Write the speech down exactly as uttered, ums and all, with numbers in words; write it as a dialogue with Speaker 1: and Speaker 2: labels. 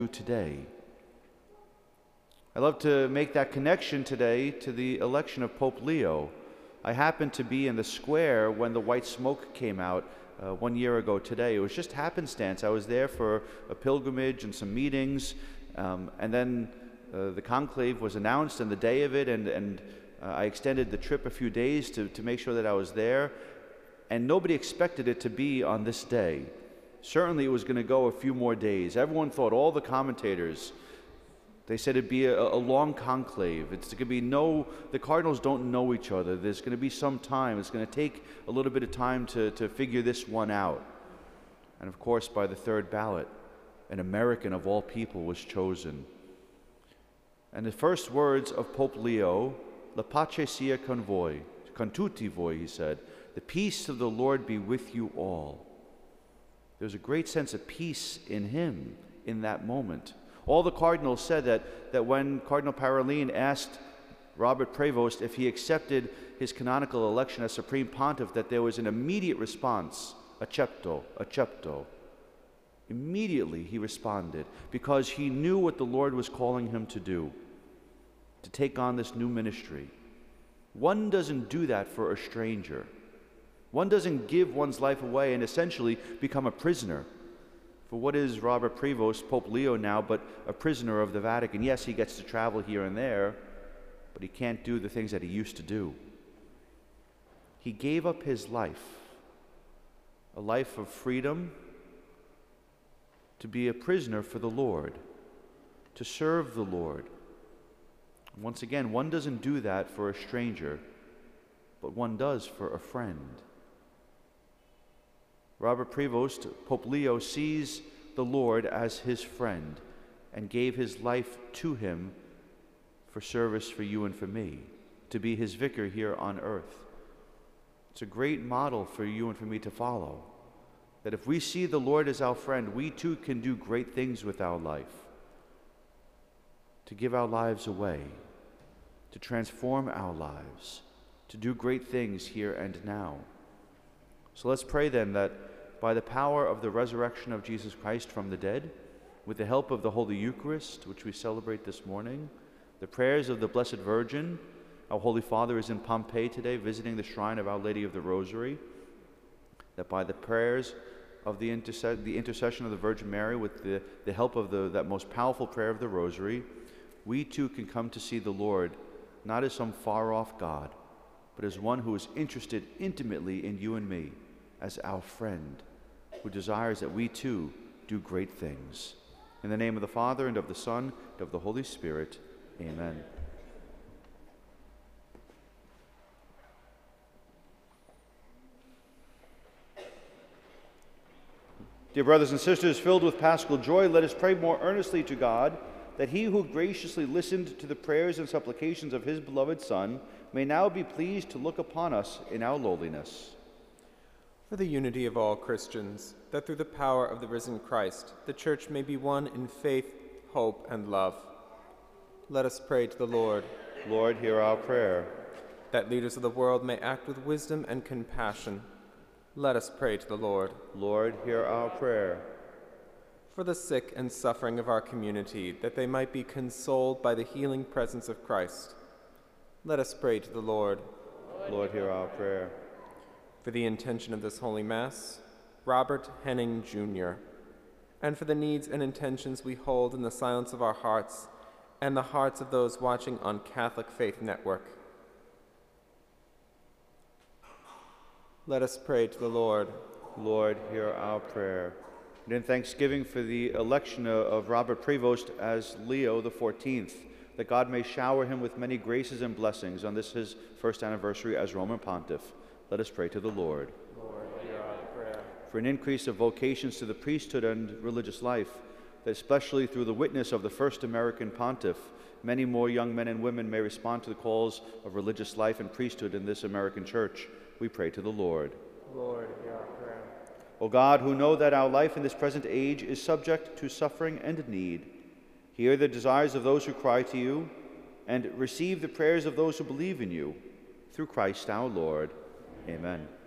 Speaker 1: today. I love to make that connection today to the election of Pope Leo. I happened to be in the square when the white smoke came out uh, one year ago today. It was just happenstance. I was there for a pilgrimage and some meetings, um, and then uh, the conclave was announced and the day of it, and, and uh, I extended the trip a few days to, to make sure that I was there, and nobody expected it to be on this day. Certainly it was going to go a few more days. Everyone thought, all the commentators, they said it'd be a, a long conclave. It's going to be no, the cardinals don't know each other. There's going to be some time. It's going to take a little bit of time to, to figure this one out. And of course, by the third ballot, an American of all people was chosen. And the first words of Pope Leo, La pace sia con voi, con tutti voi, he said, the peace of the Lord be with you all. There's a great sense of peace in him in that moment. All the cardinals said that, that when Cardinal Parolin asked Robert Prevost if he accepted his canonical election as Supreme Pontiff, that there was an immediate response, accepto, accepto. Immediately he responded, because he knew what the Lord was calling him to do, to take on this new ministry. One doesn't do that for a stranger. One doesn't give one's life away and essentially become a prisoner. For what is Robert Prevost, Pope Leo now, but a prisoner of the Vatican? Yes, he gets to travel here and there, but he can't do the things that he used to do. He gave up his life, a life of freedom, to be a prisoner for the Lord, to serve the Lord. Once again, one doesn't do that for a stranger, but one does for a friend. Robert Prevost, Pope Leo, sees the Lord as his friend and gave his life to him for service for you and for me, to be his vicar here on earth. It's a great model for you and for me to follow, that if we see the Lord as our friend, we too can do great things with our life, to give our lives away, to transform our lives, to do great things here and now. So let's pray then that by the power of the resurrection of Jesus Christ from the dead, with the help of the Holy Eucharist, which we celebrate this morning, the prayers of the Blessed Virgin, our Holy Father is in Pompeii today visiting the shrine of Our Lady of the Rosary, that by the prayers of the, interse- the intercession of the Virgin Mary, with the, the help of the, that most powerful prayer of the Rosary, we too can come to see the Lord not as some far-off God, but as one who is interested intimately in you and me, as our friend, who desires that we too do great things. In the name of the Father, and of the Son, and of the Holy Spirit, amen. Dear brothers and sisters, filled with paschal joy, let us pray more earnestly to God, that he who graciously listened to the prayers and supplications of his beloved Son may now be pleased to look upon us in our lowliness.
Speaker 2: For the unity of all Christians, that through the power of the risen Christ, the Church may be one in faith, hope, and love. Let us pray to the Lord.
Speaker 1: Lord, hear our prayer.
Speaker 2: That leaders of the world may act with wisdom and compassion. Let us pray to the Lord.
Speaker 1: Lord, hear our prayer.
Speaker 2: For the sick and suffering of our community, that they might be consoled by the healing presence of Christ. Let us pray to the Lord.
Speaker 1: Lord, hear our prayer.
Speaker 2: For the intention of this Holy Mass, Robert Henning, Junior, and for the needs and intentions we hold in the silence of our hearts and the hearts of those watching on Catholic Faith Network. Let us pray to the Lord.
Speaker 1: Lord, hear our prayer. And in thanksgiving for the election of Robert Prevost as Leo the fourteenth, that God may shower him with many graces and blessings on this his first anniversary as Roman Pontiff, let us pray to the Lord.
Speaker 2: Lord, hear our prayer.
Speaker 1: For an increase of vocations to the priesthood and religious life, that especially through the witness of the first American pontiff, many more young men and women may respond to the calls of religious life and priesthood in this American church, we pray to the Lord.
Speaker 2: Lord, hear our prayer.
Speaker 1: O God, who know that our life in this present age is subject to suffering and need, hear the desires of those who cry to you, and receive the prayers of those who believe in you, through Christ our Lord. Amen.